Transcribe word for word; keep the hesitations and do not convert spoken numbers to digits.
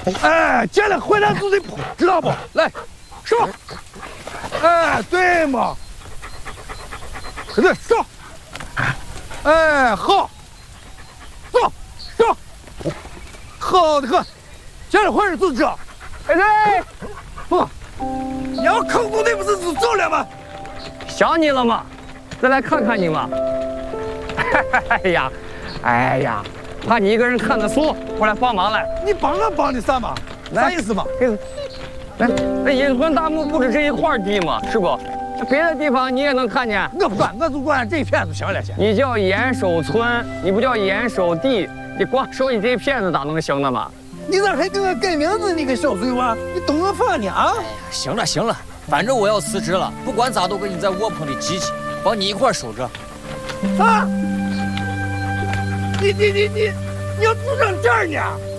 哎，见了回来就得跑，知道不？来，上！哎，对嘛，快点上！哎，好，上上，好的很，见了回来就这。哎对，不，你要坑住那不是就走了吗？ 想你了吗？再来看看你嘛。哎呀，哎呀，怕你一个人看得俗，过来帮忙来。 你帮我帮的啥嘛？啥意思嘛？ 来，那银魂大墓不止这一块地嘛，是不？别的地方你也能看见。 我不管，我就管这一片就行了。先， 你叫严守村，你不叫严守地，你光守你这一片子咋能行呢嘛？ 你咋还给我改名字？你个小碎娃，你懂我法呢啊？ 行了行了，反正我要辞职了，不管咋都跟你在窝棚里挤挤，帮你一块守着。 啊！你你你你，你要住上这儿呢？